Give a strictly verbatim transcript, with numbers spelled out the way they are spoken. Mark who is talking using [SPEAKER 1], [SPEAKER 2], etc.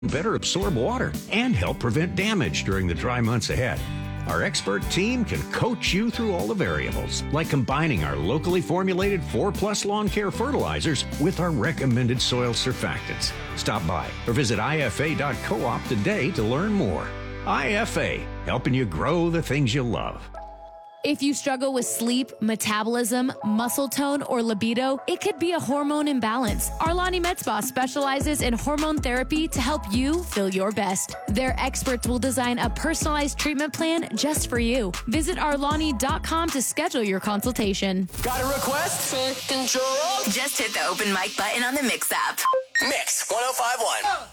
[SPEAKER 1] better absorb water and help prevent damage during the dry months ahead. Our expert team can coach you through all the variables, like combining our locally formulated four plus lawn care fertilizers with our recommended soil surfactants. Stop by or visit I F A dot coop today to learn more. I F A, helping you grow the things you love.
[SPEAKER 2] If you struggle with sleep, metabolism, muscle tone, or libido, it could be a hormone imbalance. Arlani Med Spa specializes in hormone therapy to help you feel your best. Their experts will design a personalized treatment plan just for you. Visit Arlani dot com to schedule your consultation.
[SPEAKER 3] Got a request?
[SPEAKER 4] Take control.
[SPEAKER 5] Just hit the open mic button on the Mix app.
[SPEAKER 3] Mix one oh five point one.